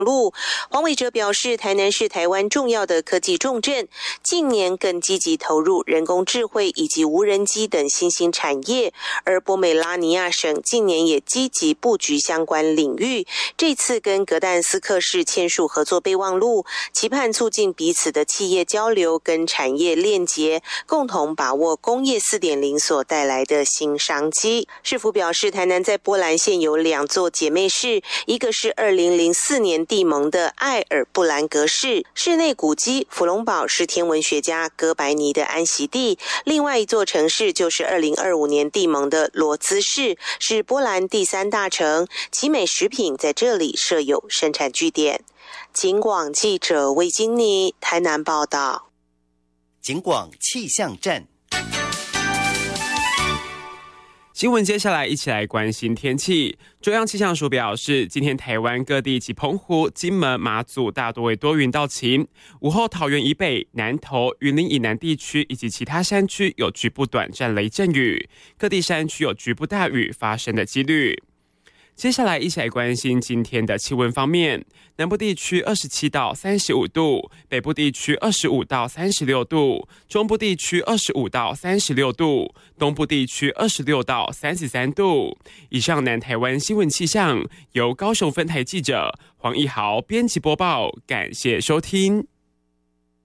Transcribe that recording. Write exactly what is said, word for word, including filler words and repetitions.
路。黄伟哲表示，台南是台湾重要的科技重镇，近年更积极投入人工智慧以及无人机等新兴产业，而波美拉尼亚省近年也积极布局相关领域。这次跟格但斯克市签署合作备忘录，期盼促进彼此的企业交流跟产业链接，共同把握工业 四点零 所带来的新商机。市府表示，台南在波兰现有两座姐妹市，一个是二零零四年缔盟的艾尔布兰格市，室内古迹福隆堡是天文学家哥白尼的安息地；另外一座城市就是二零二五年缔盟的罗兹市，是波兰第三大城，奇美食品在这里设有生产据点。警广记者魏金妮台南报道。 警广气象站。 新闻接下来一起来关心天气。中央气象署表示，今天台湾各地及澎湖、金门、马祖大多为多云到晴，午后桃园以北、南投、云林以南地区以及其他山区有局部短暂雷阵雨，各地山区有局部大雨发生的几率。接下来一起来关心今天的气温方面，南部地区二十七到三十五度，北部地区二十五到三十六度，中部地区二十五到三十六度，东部地区二十六到三十三度。以上南台湾新闻气象由高雄分台记者黄义豪编辑播报，感谢收听。